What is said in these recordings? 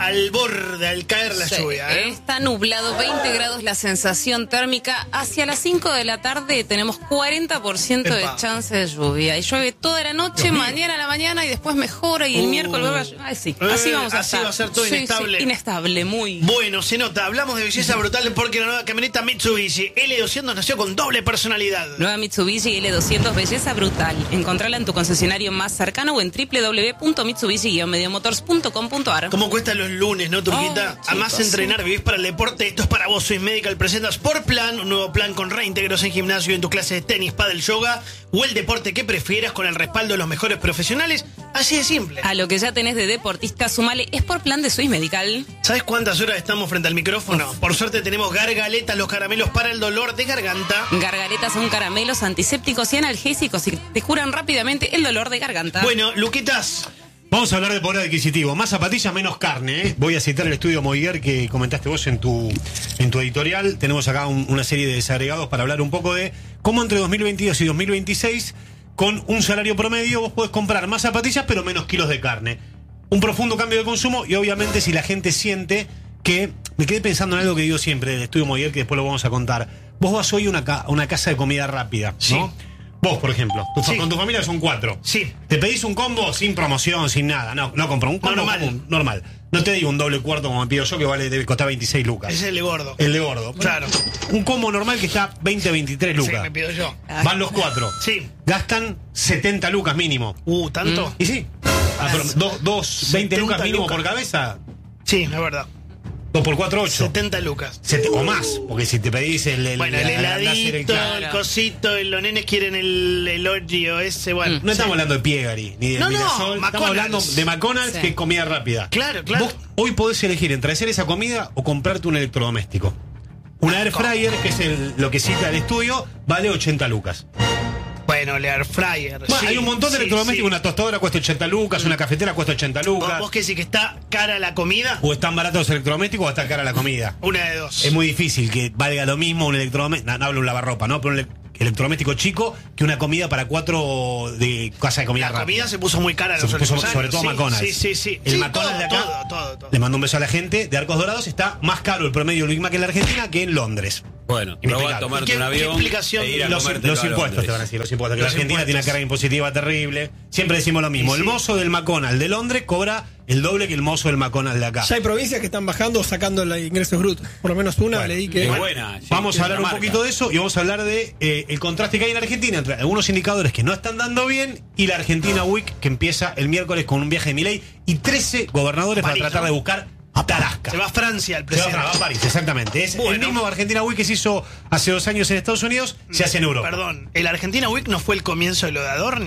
al borde, al caer la lluvia. Está nublado, 20 grados la sensación térmica. Hacia las 5 de la tarde tenemos 40% de chance de lluvia. Y llueve toda la noche, mañana a la mañana y después mejora y el miércoles vuelve a llover. Así vamos a estar. Así va a ser todo inestable. Sí, inestable, muy. Bueno, se nota. Hablamos de belleza brutal porque la nueva camioneta Mitsubishi L200 nació con doble personalidad. Nueva Mitsubishi L200, belleza brutal. Encontrala en tu concesionario más cercano o en www.mitsubishi-mediomotors.com.ar. ¿Cómo cuestan los lunes, no, Turquita? Además de entrenar, vivís para el deporte. Esto es para vos. Swiss Medical presenta Sport Plan, un nuevo plan con reintegros en gimnasio, en tus clases de tenis, pádel, yoga o el deporte que prefieras con el respaldo de los mejores profesionales. Así de simple. A lo que ya tenés de deportista, sumale Sport Plan de Swiss Medical. ¿Sabes cuántas horas estamos frente al micrófono? Por suerte tenemos Gargaletas, los caramelos para el dolor de garganta. Gargaletas son caramelos antisépticos y analgésicos y te curan rápidamente el dolor de garganta. Bueno, Luquitas, vamos a hablar de poder adquisitivo. Más zapatillas, menos carne, ¿eh? Voy a citar el estudio Moiguer que comentaste vos en tu editorial. Tenemos acá una serie de desagregados para hablar un poco de cómo entre 2022 y 2026, con un salario promedio, vos podés comprar más zapatillas pero menos kilos de carne. Un profundo cambio de consumo y obviamente si la gente siente que... Me quedé pensando en algo que digo siempre del estudio Moiguer, que después lo vamos a contar. Vos vas hoy a una casa de comida rápida, ¿no? Sí. Vos, por ejemplo, con tu familia son 4. Sí. Te pedís un combo sin promoción, sin nada. No compro un combo normal. No te digo un doble cuarto como me pido yo, que debe costar 26 lucas. Es el de gordo. El de gordo. Claro. Un combo normal que está 20, 23 lucas. Sí, me pido yo. Van los 4. Sí. Gastan 70 lucas mínimo. ¿Tanto? Y sí. Pero 20 lucas mínimo por cabeza. Sí, es verdad. 2 por 4, 8. 70 lucas. O más, porque si te pedís el heladito, el cosito, los nenes quieren el Oreo ese, bueno. No estamos hablando de Piegari, ni de Mirasol. Estamos hablando de McDonald's, que es comida rápida. Claro. Vos hoy podés elegir entre hacer esa comida o comprarte un electrodoméstico. Una air fryer, que es lo que cita el estudio, vale 80 lucas. Bueno, el air fryer. Bueno, hay un montón de electrodomésticos. Una tostadora cuesta 80 lucas, una cafetera cuesta 80 lucas. ¿Vos qué decís, que está cara la comida? O están baratos los electrodomésticos o está cara la comida. Una de dos. Es muy difícil que valga lo mismo un electrodoméstico. No hablo de un lavarropa, ¿no? Pero un electrodoméstico chico que una comida para 4 de casa de comida rápida. La comida se puso muy cara sobre todo McDonald's. Sí. El McDonald's de acá, todo. le mando un beso a la gente de Arcos Dorados, está más caro el promedio del Big Mac en la Argentina que en Londres. Bueno, probá a tomarte un avión. ¿Qué explicación? E ir a Los impuestos te van a decir, los impuestos. Que la Argentina tiene una carga impositiva terrible. Siempre decimos lo mismo. El mozo del McDonald's de Londres cobra el doble que el mozo del McDonald's de acá. Ya hay provincias que están bajando o sacando los ingresos brutos. Por lo menos una leí que... Es buena. Sí, vamos a hablar un poquito de eso y vamos a hablar de el contraste que hay en Argentina entre algunos indicadores que no están dando bien y la Argentina Week, que empieza el miércoles con un viaje de Milei y 13 gobernadores París, para tratar de buscar a Tarasca. Se va a Francia el Se presidente. va a París, exactamente. Es el mismo Argentina Week que se hizo hace 2 años en Estados Unidos, se hace en Europa. Perdón, ¿el Argentina Week no fue el comienzo de lo de Adorni?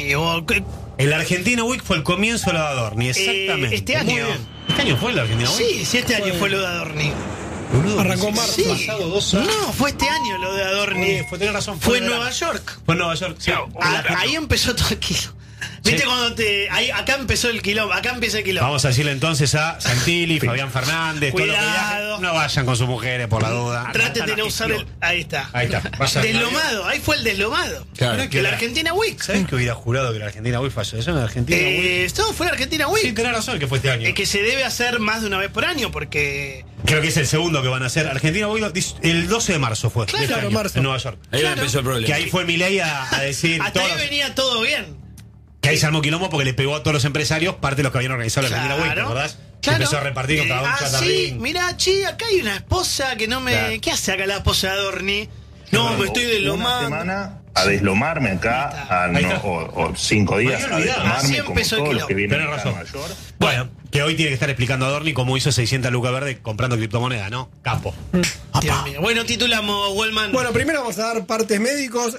El Argentina Week fue el comienzo de lo de Adorni, exactamente. Este año. Muy bien. ¿Este año fue el Argentina Week? Sí, este año fue lo de Adorni. Arrancó en marzo. Sí. Pasado 2 años. No, fue este año lo de Adorni. Tenés razón. Fue en Nueva York. Fue en Nueva York, sí. Ahí empezó todo el quilombo. ¿Viste cuando acá empezó el quilombo? Acá empieza el quilombo. Vamos a decirle entonces a Santilli, Fabián Fernández, todo lo que viajen, no vayan con sus mujeres por la duda. Traten de no usar el... Ahí está. Vayan. Deslomado, ahí fue el deslomado. Claro. Que la Argentina Week. ¿Sabés que hubiera jurado que la Argentina Week fue eso? ¿Eso en la Argentina Week? No, fue la Argentina Week. Sí, tenés razón que fue este año. Es que se debe hacer más de una vez por año porque... Creo que es el segundo que van a hacer. Argentina Week el 12 de marzo fue. Claro, de este año, marzo. en Nueva York. Ahí empezó el problema. Que ahí fue Milei a decir... Hasta ahí venía todo bien. Que ahí se armó quilombo porque le pegó a todos los empresarios parte de los que habían organizado la Argentina Week, ¿te acordás? Claro. Empezó a repartir contra un chatarrín. Sí, mirá, acá hay una esposa que no me... Claro. ¿Qué hace acá la esposa de Adorni? No, me estoy deslomando. Una semana a deslomarme acá, o 5 días a deslomarme Así como empezó el todos los que vienen Tenés acá a razón. Nueva York. Bueno, que hoy tiene que estar explicando a Adorni cómo hizo 600 lucas verde comprando criptomoneda, ¿no? Capo. Dios mío. Bueno, titulamos, Wellman. Bueno, primero vamos a dar partes médicos.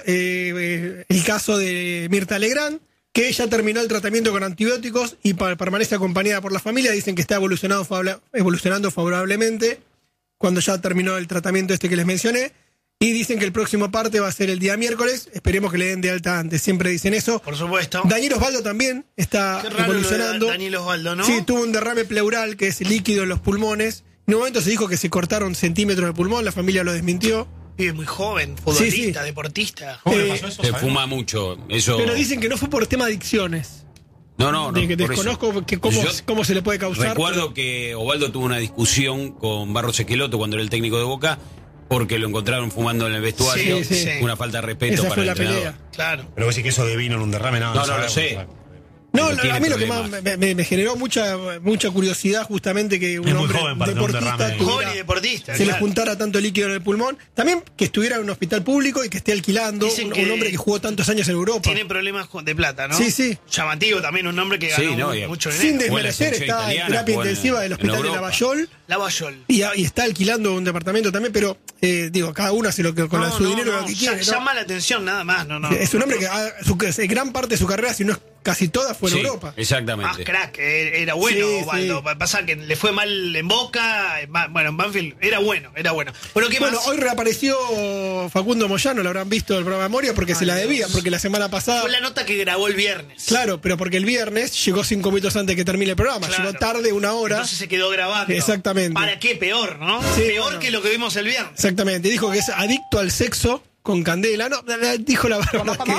El caso de Mirta Legrand, que ella terminó el tratamiento con antibióticos y permanece acompañada por la familia. Dicen que está evolucionando favorablemente cuando ya terminó el tratamiento que les mencioné. Y dicen que el próximo parte va a ser el día miércoles. Esperemos que le den de alta antes. Siempre dicen eso. Por supuesto. Daniel Osvaldo también está Qué raro evolucionando. Daniel Osvaldo, ¿no? Sí, tuvo un derrame pleural, que es líquido en los pulmones. En un momento se dijo que se cortaron centímetros de pulmón. La familia lo desmintió. Pibe muy joven, futbolista, Sí. deportista. ¿Cómo le pasó eso? Se ¿Sabés? fuma mucho. Eso. Pero dicen que no fue por tema de adicciones. No, que desconozco cómo se le puede causar. Recuerdo que Osvaldo tuvo una discusión con Barros Esqueloto cuando era el técnico de Boca, porque lo encontraron fumando en el vestuario. Sí. Una falta de respeto Esa para fue el la entrenador. pelea. Claro. Pero vos decís que eso de vino en un derrame, No lo sé. No, Pero tiene a mí lo que problemas. más me generó mucha curiosidad justamente que un Es muy hombre joven para tener un deportista derrame. tuviera- Joven y deportista. se le claro. juntara tanto líquido en el pulmón. También que estuviera en un hospital público y que esté alquilando. Dicen Un que hombre que jugó tantos años en Europa. Tiene problemas de plata, ¿no? Sí. Llamativo también, un hombre que Sí, ganó no, y- mucho Sin dinero. Fue la desmerecer, selección está en italiana, terapia jugó en- intensiva del en hospital de Europa. Lavallol. Lavallol. Y está alquilando un departamento también, pero cada uno hace lo que con su dinero lo que quiere. ¿no? Llama la atención, nada más, no. Es un hombre que gran parte de su carrera, si no es casi toda, fue en Sí, Europa. Más exactamente. crack, era bueno, Sí, Osvaldo. sí. Pasa que le fue mal en Boca, bueno, en Banfield era bueno. Bueno, ¿qué Bueno, más? hoy reapareció Facundo Moyano, lo habrán visto el programa Moria, porque se la debía, porque la semana pasada. Fue la nota que grabó el viernes. Claro, pero porque el viernes llegó 5 minutos antes que termine el programa, Claro. llegó tarde 1 hora. Entonces se quedó grabando. Exactamente. ¿Para qué? Peor, ¿no? Sí, Peor bueno. que lo que vimos el viernes. Exactamente, dijo que es adicto al sexo con Candela. No, dijo la verdad que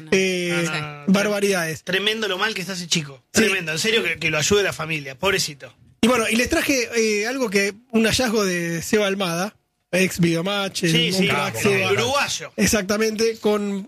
No. barbaridades. Tremendo lo mal que está ese chico. Sí. Tremendo. En serio, que lo ayude la familia. Pobrecito. Y bueno, y les traje un hallazgo de Seba Almada, ex Videomatch, Sí, un crack, Seba. el uruguayo. Exactamente,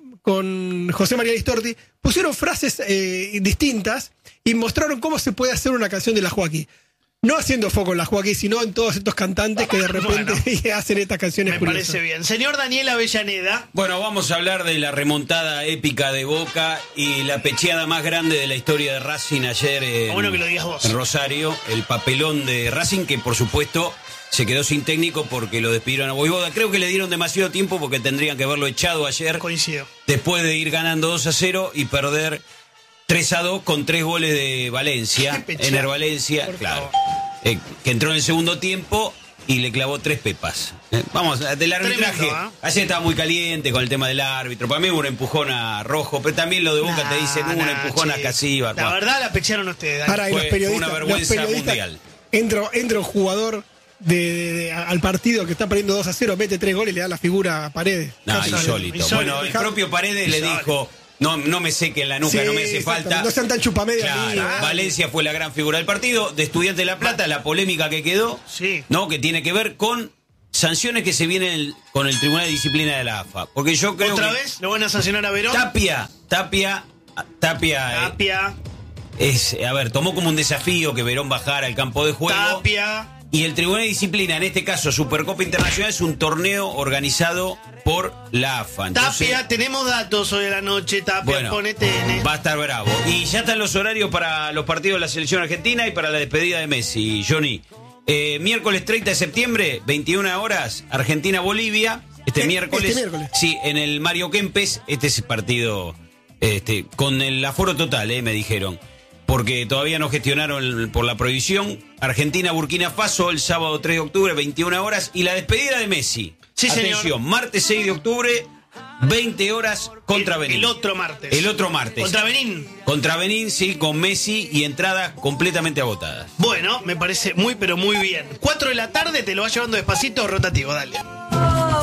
con José María Listorti, pusieron frases distintas y mostraron cómo se puede hacer una canción de la Joaquí. No haciendo foco en la Joaquí, sino en todos estos cantantes que de repente hacen estas canciones Me curiosas. parece bien. Señor Daniel Avellaneda. Bueno, vamos a hablar de la remontada épica de Boca y la pecheada más grande de la historia de Racing ayer Bueno que lo digas vos. en Rosario. El papelón de Racing, que por supuesto se quedó sin técnico porque lo despidieron a Voivoda. Creo que le dieron demasiado tiempo porque tendrían que haberlo echado ayer, Coincido. después de ir ganando 2-0 y perder 3-2 con 3 goles de Valencia, Qué pecheada, Ener Valencia, por claro, favor. que entró en el segundo tiempo y le clavó 3 pepas. Vamos, del arbitraje. Tremendo, Ayer estaba muy caliente con el tema del árbitro. Para mí hubo un empujón a Rojo, pero también lo de Boca te dicen hubo un empujón a Casíbar. La verdad la pechearon ustedes, Daniel. Ahora, y Fue- los fue periodistas, una vergüenza los periodistas, mundial. entra un jugador al partido que está perdiendo 2-0, mete 3 goles y le da la figura a Paredes. No, Casi- insólito. Bueno, el propio Paredes le dijo, no me seque en la nuca, Sí, no me hace exactamente. falta. No sean tan chupamedias. Claro, niños. Valencia fue la gran figura del partido. De Estudiantes de La Plata, la polémica que quedó, Sí. ¿no? Que tiene que ver con sanciones que se vienen con el Tribunal de Disciplina de la AFA. Porque yo creo ¿Otra que vez? ¿Lo van a sancionar a Verón? Tapia Tapia. tomó como un desafío que Verón bajara al campo de juego. Tapia. Y el Tribunal de Disciplina, en este caso Supercopa Internacional, es un torneo organizado por la AFA. Entonces, Tapia, tenemos datos hoy de la noche. Tapia, bueno, ponete N. va a estar bravo. Y ya están los horarios para los partidos de la selección argentina y para la despedida de Messi, Johnny. Miércoles 30 de septiembre, 21 horas, Argentina-Bolivia. Este miércoles. Sí, en el Mario Kempes. Este es el partido con el aforo total, me dijeron. Porque todavía no gestionaron por la prohibición. Argentina-Burkina Faso el sábado 3 de octubre, 21 horas. Y la despedida de Messi. Sí, atención, señor. martes 6 de octubre, 20 horas contra Benín. El otro martes. El otro martes. Contra Benín. Contra Benín, sí, con Messi y entradas completamente agotadas. Bueno, me parece muy, pero muy bien. 4 de la tarde te lo va llevando despacito, rotativo, dale.